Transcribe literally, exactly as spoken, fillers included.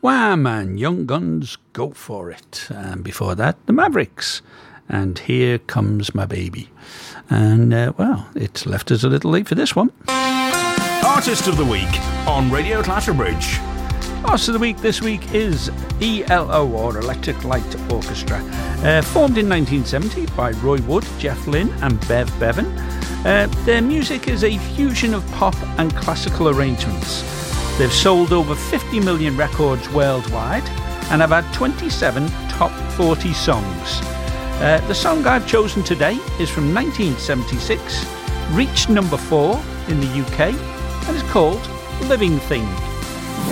Wham! And Young Guns, Go For It. And before that, the Mavericks. And Here Comes My Baby. And, uh, well, it's left us a little late for this one. Artist of the Week on Radio Clatterbridge. Artist of the Week this week is E L O, or Electric Light Orchestra. Uh, formed in nineteen seventy by Roy Wood, Jeff Lynne and Bev Bevan. Uh, their music is a fusion of pop and classical arrangements. They've sold over fifty million records worldwide and have had twenty-seven top forty songs. Uh, the song I've chosen today is from nineteen seventy-six, reached number four in the U K, and is called Living Thing.